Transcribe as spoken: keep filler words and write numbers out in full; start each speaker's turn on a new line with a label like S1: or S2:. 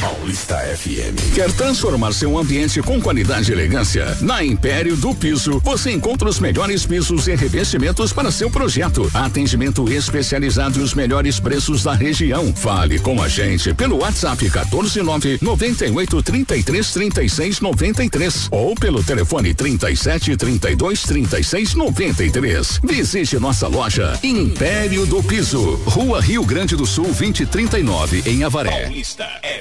S1: Paulista F M.
S2: Quer transformar seu ambiente com qualidade e elegância? Na Império do Piso, você encontra os melhores pisos e revestimentos para seu projeto. Atendimento especializado e os melhores preços da região. Fale com a gente pelo WhatsApp quatorze nove noventa e oito, trinta e três, trinta e seis, noventa e três ou pelo telefone trinta e sete, trinta e dois, trinta e seis, noventa e três. Visite nossa loja Império do Piso, Rua Rio Grande do Sul, vinte e trinta e nove, em Avaré.
S1: Paulista